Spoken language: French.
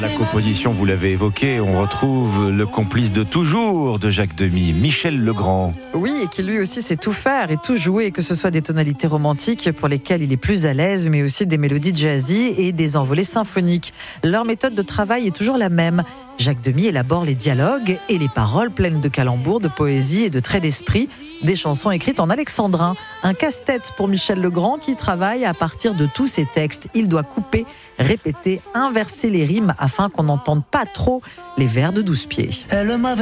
La composition, vous l'avez évoqué, on retrouve le complice de toujours de Jacques Demy, Michel Legrand. Oui, et qui lui aussi sait tout faire et tout jouer, que ce soit des tonalités romantiques pour lesquelles il est plus à l'aise, mais aussi des mélodies jazzy et des envolées symphoniques. Leur méthode de travail est toujours la même. Jacques Demy élabore les dialogues et les paroles pleines de calembours, de poésie et de traits d'esprit, des chansons écrites en alexandrin. Un casse-tête pour Michel Legrand qui travaille à partir de tous ses textes. Il doit couper, répéter, inverser les rimes afin qu'on n'entende pas trop les vers de 12 pieds.